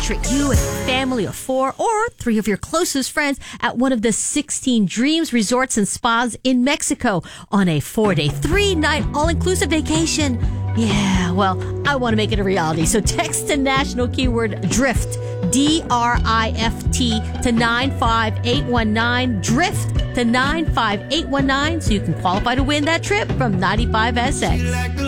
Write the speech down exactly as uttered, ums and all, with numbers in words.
treat you and a family of four or three of your closest friends at one of the sixteen Dreams Resorts and Spas in Mexico on a four-day, three-night all-inclusive vacation. Yeah, well, I want to make it a reality. So text the national keyword DRIFT, D R I F T, to nine five eight one nine, DRIFT to nine five eight one nine, so you can qualify to win that trip from ninety-five S X.